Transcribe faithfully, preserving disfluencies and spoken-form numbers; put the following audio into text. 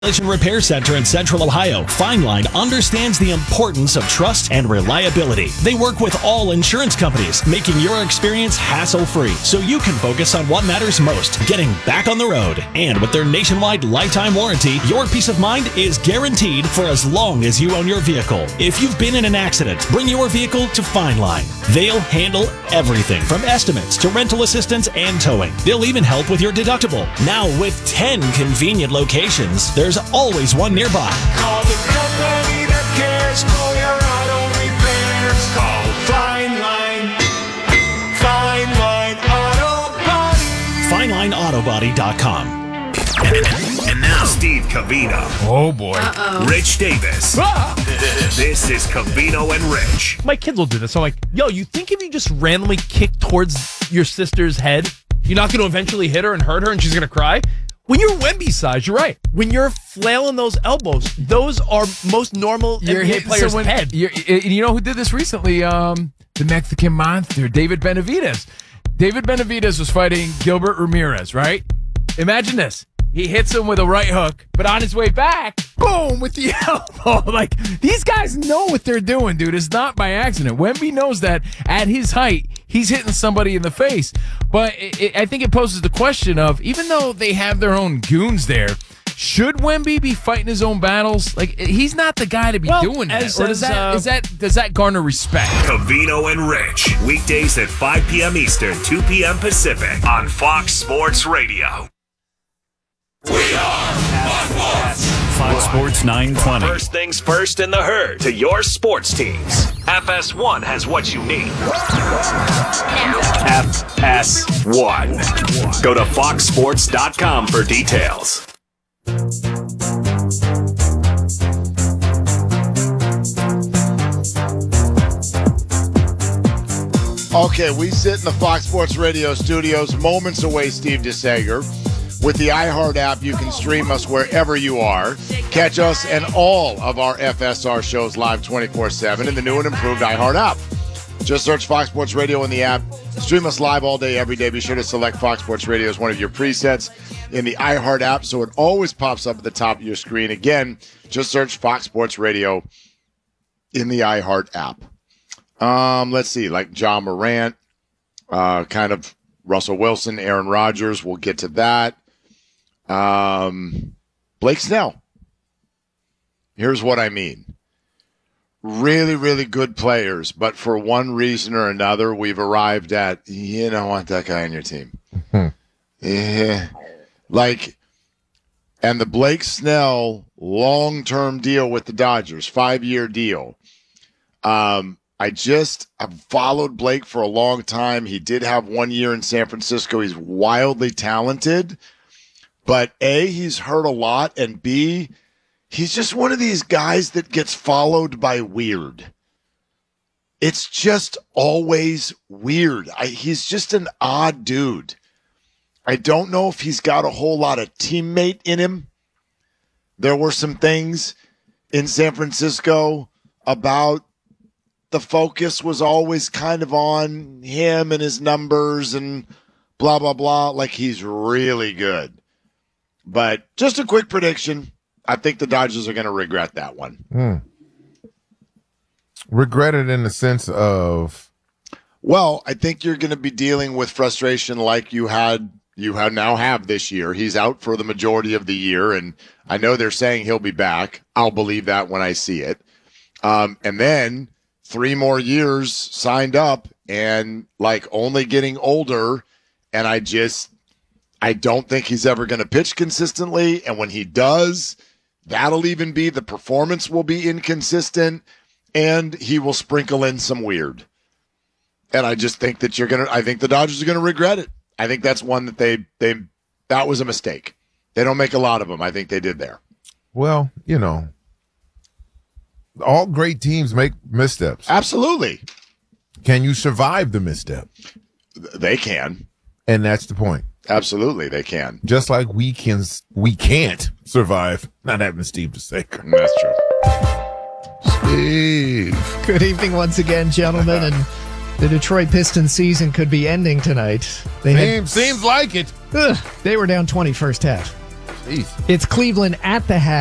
Collision Repair Center in Central Ohio, Fineline understands the importance of trust and reliability. They work with all insurance companies, making your experience hassle-free so you can focus on what matters most, getting back on the road. And with their nationwide lifetime warranty, your peace of mind is guaranteed for as long as you own your vehicle. If you've been in an accident, bring your vehicle to Fineline. They'll handle everything from estimates to rental assistance and towing. They'll even help with your deductible. Now with ten convenient locations, there's There's always one nearby. Call the company that cares for your auto repairs. Call Fineline. Fineline Auto Body. Fineline Auto Body dot com. And now, Steve Covino. Oh, boy. Uh-oh. Rich Davis. Ah! This is Covino and Rich. My kids will do this. I'm like, yo, you think if you just randomly kick towards your sister's head, you're not going to eventually hit her and hurt her and she's going to cry? When you're Wemby size, you're right. When you're flailing those elbows, those are most normal You're N B A hit- players' so when- head. you're- You know who did this recently? Um, the Mexican monster, David Benavidez. David Benavidez was fighting Gilbert Ramirez, right? Imagine this. He hits him with a right hook, but on his way back, boom, with the elbow. Like, these guys know what they're doing, dude. It's not by accident. Wemby knows that at his height, he's hitting somebody in the face. But it, it, I think it poses the question of, even though they have their own goons there, should Wemby be fighting his own battles? Like, he's not the guy to be Well, doing that. as- Or does as, that, uh, is that does that garner respect? Covino and Rich. Weekdays at five p.m. Eastern, two p.m. Pacific on Fox Sports Radio. We are Fox Sports. Fox Sports nine twenty. First things first in the herd to your sports teams. F S one has what you need. F S one. Go to fox sports dot com for details. Okay, we sit in the Fox Sports Radio studios moments away, Steve DeSager. With the iHeart app, you can stream us wherever you are. Catch us and all of our F S R shows live twenty-four seven in the new and improved iHeart app. Just search Fox Sports Radio in the app. Stream us live all day, every day. Be sure to select Fox Sports Radio as one of your presets in the iHeart app so it always pops up at the top of your screen. Again, just search Fox Sports Radio in the iHeart app. Um, let's see, like John Morant, uh, kind of Russell Wilson, Aaron Rodgers. We'll get to that. Um, Blake Snell. Here's what I mean. Really, really good players, but for one reason or another, we've arrived at, you don't want that guy on your team. Yeah. Like, and the Blake Snell long-term deal with the Dodgers, five-year deal. Um, I just, I've followed Blake for a long time. He did have one year in San Francisco. He's wildly talented. But A, he's hurt a lot, and B, he's just one of these guys that gets followed by weird. It's just always weird. I, he's just an odd dude. I don't know if he's got a whole lot of teammate in him. There were some things in San Francisco about the focus was always kind of on him and his numbers and blah, blah, blah, like he's really good. But just a quick prediction. I think the Dodgers are going to regret that one. Mm. Regret it in the sense of? Well, I think you're going to be dealing with frustration like you had you have now have this year. He's out for the majority of the year, and I know they're saying he'll be back. I'll believe that when I see it. Um, and then three more years signed up and like only getting older, and I just I don't think he's ever going to pitch consistently, and when he does, that'll even be the performance will be inconsistent, and he will sprinkle in some weird. And I just think that you're going to I think the Dodgers are going to regret it. I think that's one that they they that was a mistake. They don't make a lot of them. I think they did there. Well, you know, all great teams make missteps. Absolutely. Can you survive the misstep? They can. And that's the point. Absolutely, they can. Just like we can, we can't survive not having Steve DeSager. That's true. Steve. Good evening once again, gentlemen. And the Detroit Pistons season could be ending tonight. They Seems, had, seems like it. ugh, they were down twenty first half. Jeez. It's Cleveland at the half.